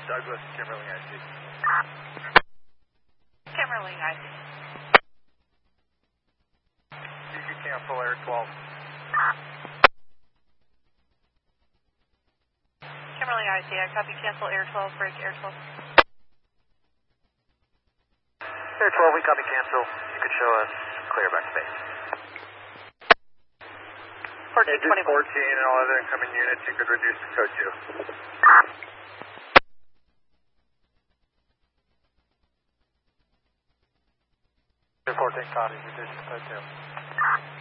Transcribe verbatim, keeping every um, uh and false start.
Douglas, Kimberly I C. Kimberly I C. You can cancel Air twelve. Kimberly I C, I copy cancel Air twelve, break Air twelve. Air twelve, we copy cancel. You could show us clear back space. fourteen twenty-one. fourteen and all other incoming units, you could reduce to code two. fourteen copies, reduce to code two.